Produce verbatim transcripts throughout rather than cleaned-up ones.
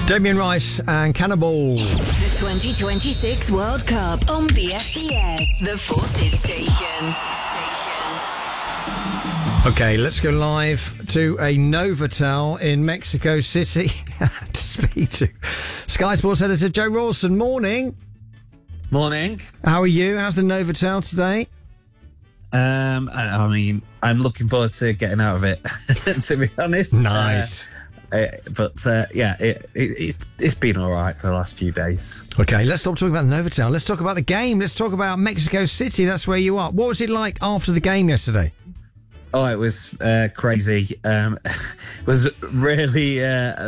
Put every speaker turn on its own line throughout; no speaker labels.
Damien Rice and Cannibal.
The twenty twenty-six World Cup on B F B S, the Forces Station.
Okay, let's go live to a Novotel in Mexico City to speak to Sky Sports editor Joe Rawson. Morning.
Morning.
How are you? How's the Novotel today?
Um, I, I mean, I'm looking forward to getting out of it, to be honest.
Nice.
Uh, uh, but uh, yeah, it, it, it, it's been all right for the last few days.
Okay, let's stop talking about the Novotel. Let's talk about the game. Let's talk about Mexico City. That's where you are. What was it like after the game yesterday?
Oh, it was uh, crazy. Um, it was really uh,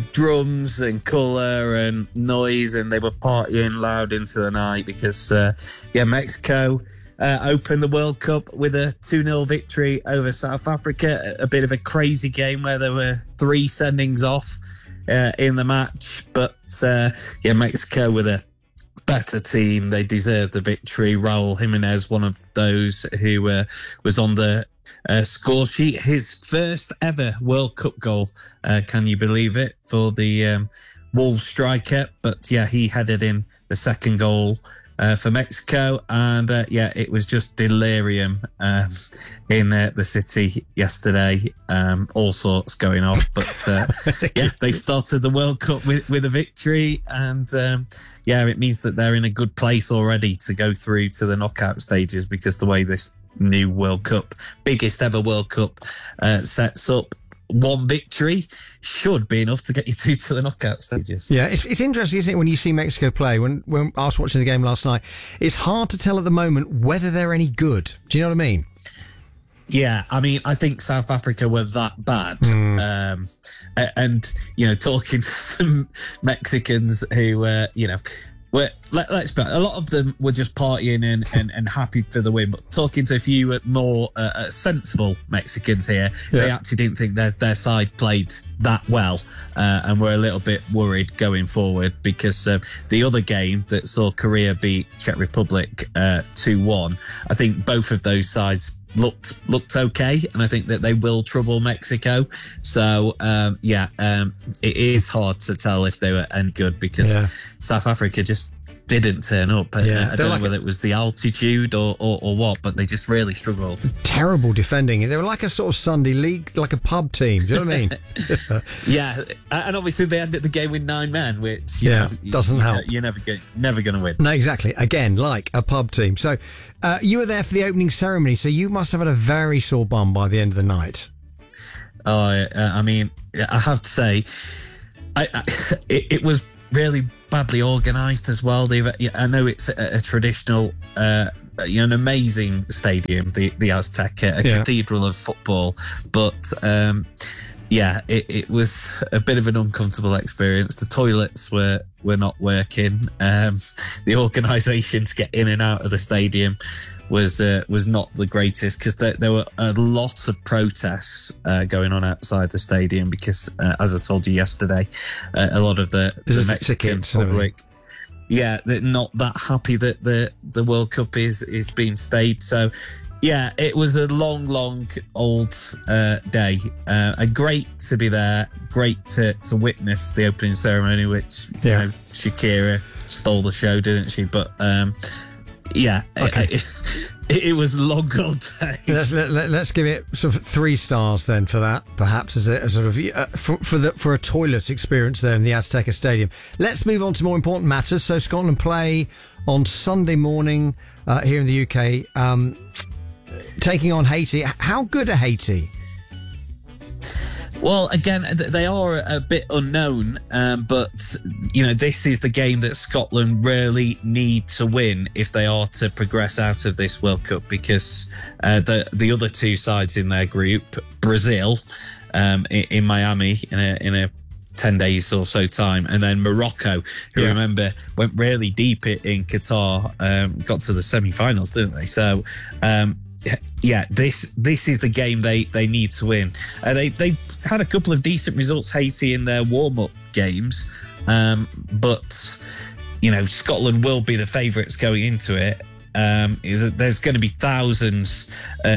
drums and colour and noise, and they were partying loud into the night because, uh, yeah, Mexico uh, opened the World Cup with a two nil victory over South Africa. A bit of a crazy game where there were three sendings off uh, in the match. But, uh, yeah, Mexico with a better team. They deserved the victory. Raul Jimenez, one of those who uh, was on the Uh, score sheet, his first ever World Cup goal. Uh, can you believe it? For the um, Wolves striker. But yeah, he headed in the second goal uh, for Mexico. And uh, yeah, it was just delirium um, in uh, the city yesterday. Um, all sorts going off. But uh, yeah, they started the World Cup with, with a victory. And um, yeah, it means that they're in a good place already to go through to the knockout stages, because the way this new World Cup, biggest ever World Cup, uh, sets up, one victory should be enough to get you through to the knockout stages.
Yeah, it's, it's interesting, isn't it, when you see Mexico play? When, when I was watching the game last night, it's hard to tell at the moment whether they're any good. Do you know what I mean?
Yeah, I mean, I think South Africa were that bad. Mm. Um, and, you know, talking to some Mexicans who, uh, you know, Well, let, let's be a lot of them were just partying and, and, and happy for the win. But talking to a few more uh, uh, sensible Mexicans here, yeah. They actually didn't think their their side played that well, uh, and were a little bit worried going forward, because uh, the other game that saw Korea beat Czech Republic uh, two one, I think both of those sides looked looked okay, and I think that they will trouble Mexico. So um yeah um it is hard to tell if they were any good, because yeah. South Africa just didn't turn up.
Yeah,
I don't
like
know whether it was the altitude or, or, or what, but they just really struggled.
Terrible defending. They were like a sort of Sunday league, like a pub team. Do you know what I mean?
Yeah, and obviously they ended the game with nine men, which you
yeah
know,
doesn't
you,
help.
You're never going never going to win.
No, exactly. Again, like a pub team. So uh, you were there for the opening ceremony, so you must have had a very sore bum by the end of the night.
Oh, uh, I mean, I have to say, I, I it, it was really badly organised as well. They've, I know it's a, a traditional, uh, you know, an amazing stadium, the the Azteca, a yeah. cathedral of football, but um, yeah, it, it was a bit of an uncomfortable experience. The toilets were were not working. Um, the organisation to get in and out of the stadium was uh, was not the greatest, because there, there were a lot of protests uh, going on outside the stadium, because uh, as I told you yesterday, uh, a lot of the, the Mexican public, yeah, they're not that happy that the the World Cup is is being staged. So yeah, it was a long, long old uh, day, uh, and great to be there. Great to to witness the opening ceremony, which yeah. you know, Shakira stole the show, didn't she? But um, yeah,
okay.
it, it, it was a long old day.
Let's let, let, let's give it sort of three stars then for that, perhaps as a, a sort of uh, for, for the for a toilet experience there in the Azteca Stadium. Let's move on to more important matters. So Scotland play on Sunday morning uh, here in the U K, um, taking on Haiti. How good are Haiti?
Well, again, they are a bit unknown, um, but, you know, this is the game that Scotland really need to win if they are to progress out of this World Cup, because uh, the the other two sides in their group, Brazil um, in, in Miami in a, in a ten days or so time, and then Morocco, who yeah. remember went really deep in Qatar, um, got to the semi-finals, didn't they? So, um, yeah, this this is the game they, they need to win. Uh, they they had a couple of decent results, Haiti, in their warm-up games, um, but you know, Scotland will be the favourites going into it. Um, there's going to be thousands uh, of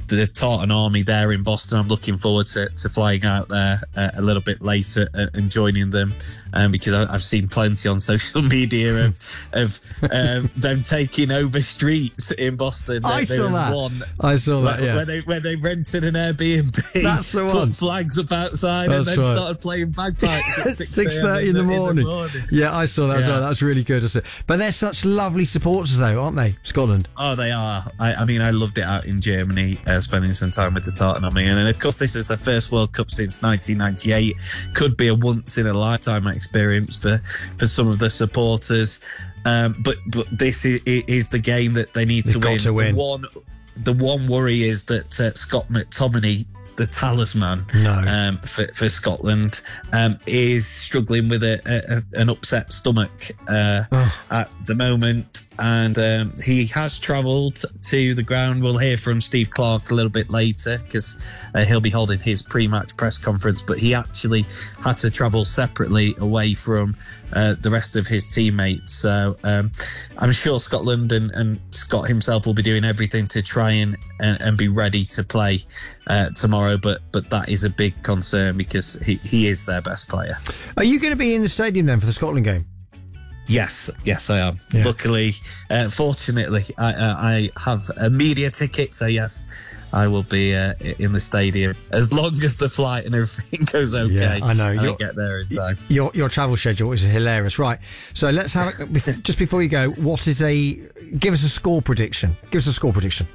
the Tartan Army there in Boston. I'm looking forward to, to flying out there uh, a little bit later and, and joining them, um, because I, I've seen plenty on social media of of um, them taking over streets in Boston.
I
there
saw
was
that.
One
I saw that.
where,
Yeah,
where they where they rented an Airbnb.
That's the
put
one.
Flags up outside
That's
and then
right.
started playing bagpipes at
six thirty in the morning. Yeah, I saw that.
Yeah.
As well. That's really good. But they're such lovely supporters, though, aren't they? Scotland.
Oh, they are. I, I mean, I loved it out in Germany, uh, spending some time with the Tartan Army. And of course, this is the first World Cup since nineteen ninety-eight. Could be a once-in-a-lifetime experience for, for some of the supporters. Um, but but this is, is the game that they need to
They've got
win.
to win.
The one, the one worry is that uh, Scott McTominay, the talisman
No.
um, for, for Scotland, um, is struggling with a, a, an upset stomach uh,
Oh.
at the moment. And um, he has travelled to the ground. We'll hear from Steve Clarke a little bit later because uh, he'll be holding his pre-match press conference. But he actually had to travel separately away from uh, the rest of his teammates. So um, I'm sure Scotland and, and Scott himself will be doing everything to try and, and, and be ready to play uh, tomorrow. But but that is a big concern because he, he is their best player.
Are you going to be in the stadium then for the Scotland game?
Yes, yes, I am.
Yeah.
Luckily, uh, fortunately, I, uh, I have a media ticket, so yes, I will be uh, in the stadium as long as the flight and everything goes okay.
Yeah, I know.
and
You're-
I get there in time.
Your your travel schedule is hilarious, right? So let's have a, bef- just before you go. What is a? Give us a score prediction. Give us a score prediction.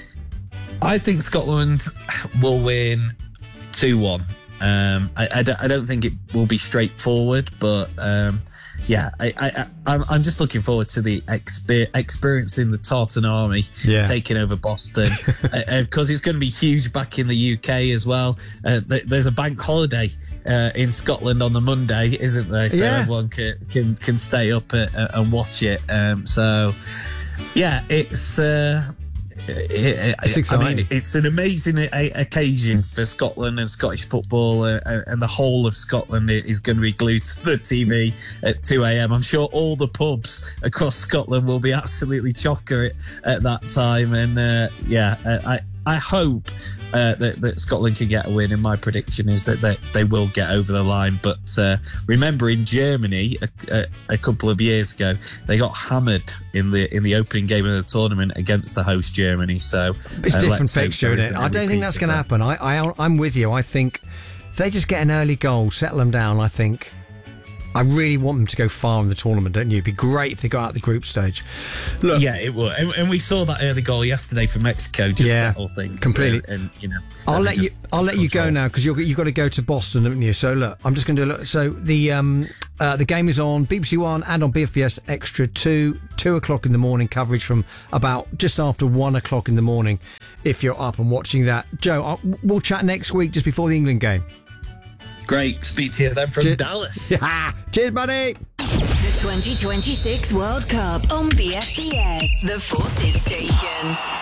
I think Scotland will win two one. Um, I, I, don't, I don't think it will be straightforward, but um, yeah, I, I, I'm, I'm just looking forward to the exper- experiencing the Tartan Army
Yeah.
taking over Boston because uh, it's going to be huge back in the U K as well. Uh, th- there's a bank holiday uh, in Scotland on the Monday, isn't there? So
Yeah.
everyone can, can can stay up uh, and watch it. Um, so yeah, it's. Uh, It,
It's
I
exciting.
mean, it's an amazing a- occasion for Scotland and Scottish football, uh, and the whole of Scotland is going to be glued to the T V at two a.m. I'm sure all the pubs across Scotland will be absolutely chocker at, at that time, and uh, yeah, uh, I I hope uh, that, that Scotland can get a win. And my prediction is that they, they will get over the line. But uh, remember, in Germany a, a, a couple of years ago, they got hammered in the in the opening game of the tournament against the host Germany. So
It's
uh,
different
let's hope
fixture,
there
isn't it?
isn't
I
a
don't think
repeat
that's
of
going to
that.
happen. I, I I'm with you. I think if they just get an early goal, settle them down. I think. I really want them to go far in the tournament, don't you? It'd be great if they got out the group stage. Look,
Yeah, it will, and, and we saw that early goal yesterday from Mexico. Just
Yeah,
settle things
completely.
and, and you know,
I'll
them
let you.
just
I'll let you go
control.
now because you've got to go to Boston, haven't you? So look, I'm just going to do a look. So the um uh, the game is on B B C One and on B F B S Extra two two o'clock in the morning coverage from about just after one o'clock in the morning. If you're up and watching that, Joe, I'll, we'll chat next week just before the England game.
Great, speak to you then from
Che-
Dallas.
Cheers, buddy.
The twenty twenty-six World Cup on B F B S, the Forces Station.